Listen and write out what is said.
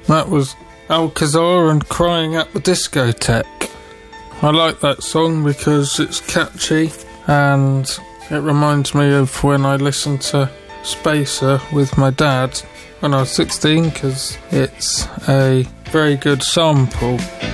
That was Alcazar and Crying at the Discotheque. I like that song because it's catchy and it reminds me of when I listened to Spacer with my dad when I was 16, because it's a very good sample.